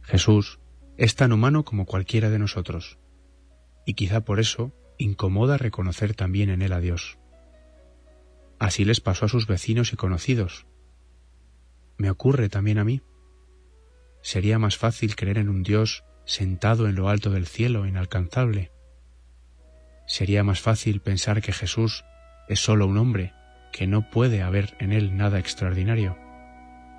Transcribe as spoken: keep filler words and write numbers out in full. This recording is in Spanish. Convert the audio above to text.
Jesús es tan humano como cualquiera de nosotros, y quizá por eso incomoda reconocer también en él a Dios. Así les pasó a sus vecinos y conocidos. Me ocurre también a mí. Sería más fácil creer en un Dios sentado en lo alto del cielo, inalcanzable. Sería más fácil pensar que Jesús es solo un hombre, que no puede haber en él nada extraordinario.